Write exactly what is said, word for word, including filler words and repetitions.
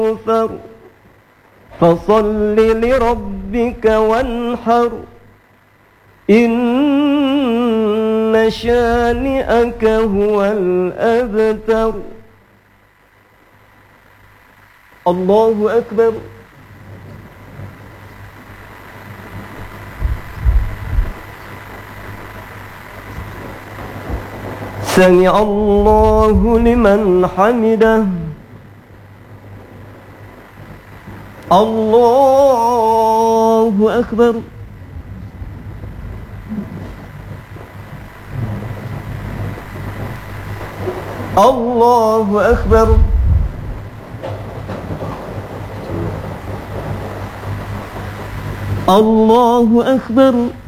الكوثر فصل لربك وانحر إن شانئك هو الأبتر. الله أكبر. سمع الله لمن حمده. الله أكبر. الله أكبر. الله أكبر.